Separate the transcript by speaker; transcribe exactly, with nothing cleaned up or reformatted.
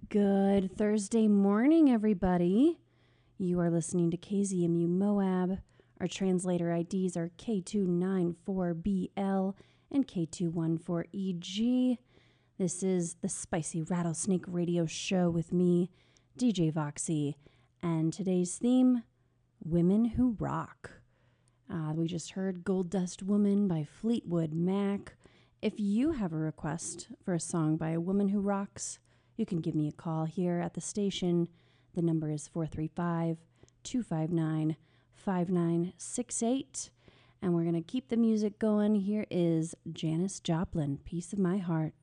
Speaker 1: Good Thursday morning, everybody. You are listening to K Z M U Moab. Our translator I Ds are K two nine four B L and K two one four E G. This is the Spicy Rattlesnake Radio Show with me, D J Voxy, and today's theme, Women Who Rock. Uh, we just heard Gold Dust Woman by Fleetwood Mac. If you have a request for a song by a woman who rocks, you can give me a call here at the station. The number is four three five, two five nine, five nine six eight. And we're going to keep the music going. Here is Janis Joplin, Piece of My Heart.